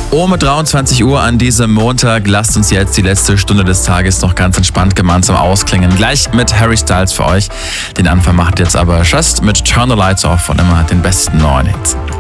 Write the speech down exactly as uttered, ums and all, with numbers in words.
Um dreiundzwanzig Uhr an diesem Montag lasst uns jetzt die letzte Stunde des Tages noch ganz entspannt gemeinsam ausklingen. Gleich mit Harry Styles für euch. Den Anfang macht jetzt aber Just mit Turn the Lights Off und immer den besten neuen Hits.